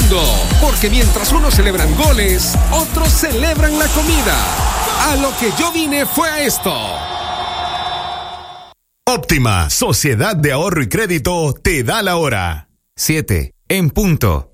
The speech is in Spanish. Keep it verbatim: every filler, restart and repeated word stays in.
mundo, porque mientras unos celebran goles, otros celebran la comida. A lo que yo vine fue a esto. Óptima, Sociedad de Ahorro y Crédito, te da la hora. Siete, en punto.